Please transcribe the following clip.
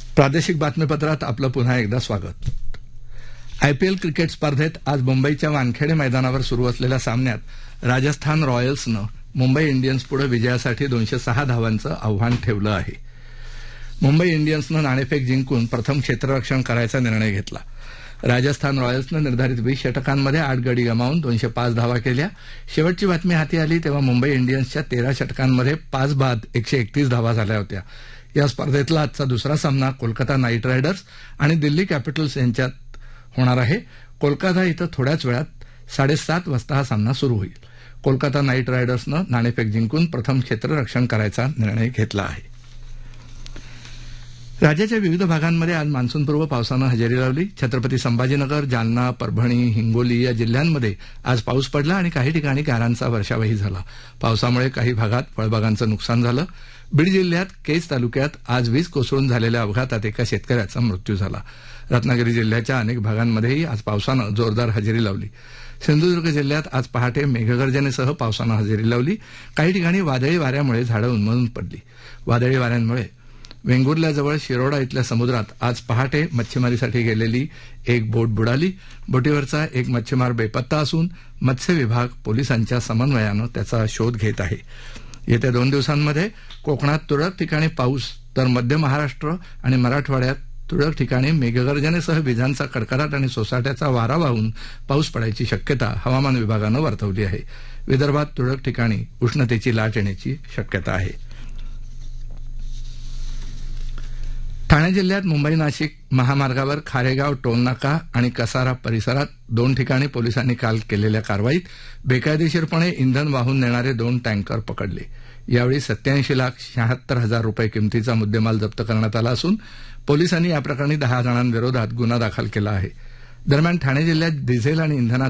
प्रादेशिक बातमीपत्रात आपलं पुन्हा एकदा स्वागत. आयपीएल क्रिकेट स्पर्धेत आज मुंबईच्या वानखेडे मैदानावर सुरू असलेल्या सामन्यात राजस्थान रॉयल्सनं मुंबई इंडियन्सपुढे विजयासाठी 206 धावांचं आव्हान ठेवलं आहे. मुंबई इंडियन्सनं नाणेफेक जिंकून प्रथम क्षेत्ररक्षण करायचा निर्णय घेतला. राजस्थान रॉयल्सनं निर्धारित 20 षटकांमध्ये 8 गडी गमावून 205 धावा केल्या. शेवटची बातमी हाती आली तेव्हा मुंबई इंडियन्सच्या 13 षटकांमध्ये 5 बाद 131 धावा झाल्या होत्या. या स्पर्धेतला आजचा दुसरा सामना कोलकाता नाईट रायडर्स आणि दिल्ली कॅपिटल्स यांच्यात होणार आहे. कोलकाता इथं थोड्याच वेळात 7:30 वाजता हा सामना सुरू होईल. कोलकाता नाईट रायडर्सनं नाणेफेक जिंकून प्रथम क्षेत्ररक्षण करायचा निर्णय घेतला आहे. राज्याच्या विविध भागांमध्ये आज मान्सूनपूर्व पावसानं हजेरी लावली. छत्रपती संभाजीनगर, जालना, परभणी, हिंगोली या जिल्ह्यांमध्ये आज पाऊस पडला आणि काही ठिकाणी गारांचा वर्षावही झाला. पावसामुळे काही भागात फळबागांचं नुकसान झालं. बीड जिल्ह्यात केज तालुक्यात आज वीज कोसळून झालेल्या अपघातात एका शेतकऱ्याचा मृत्यू झाला. रत्नागिरी जिल्ह्याच्या अनेक भागांमध्येही आज पावसानं जोरदार हजेरी लावली. सिंधुदुर्ग जिल्ह्यात आज पहाटे मेघगर्जनेसह पावसानं हजेरी लावली. काही ठिकाणी वादळी वाऱ्यामुळे झाडं उन्मळून पडली. वादळी वाऱ्यांमुळे वेंगुर्ल्याजवळ शिरोडा इथल्या समुद्रात आज पहाटे मच्छीमारीसाठी गेलेली एक बोट बुडाली. बोटीवरचा एक मच्छीमार बेपत्ता असून मत्स्य विभाग पोलिसांच्या समन्वयानं त्याचा शोध घेत आहे. येत्या 2 दिवसांमध्ये कोकणात तुरळक ठिकाणी पाऊस तर मध्य महाराष्ट्र आणि मराठवाड्यात तुरळक ठिकाणी मेघगर्जनेसह विजांचा कडकडाट आणि सोसाट्याचा वारा वाहून पाऊस पडायची शक्यता हवामान विभागानं वर्तवली आहे. विदर्भात तुरळक ठिकाणी उष्णतेची लाट येण्याची शक्यता आहे. ठाणे जिल्ह्यात मुंबई नाशिक महामार्गावर खारेगाव टोलनाका आणि कसारा परिसरात 2 ठिकाणी पोलिसांनी काल केलेल्या कारवाईत बेकायदेशीरपणे इंधन वाहून नेणारे 2 टँकर पकडले. यावेळी 87,76,000 रुपये किमतीचा मुद्देमाल जप्त करण्यात आला असून पोलिसांनी या प्रकरणी 10 जणांविरोधात गुन्हा दाखल केला आहे. दरम्यान ठाणे जिल्ह्यात डिझेल आणि इंधनाचे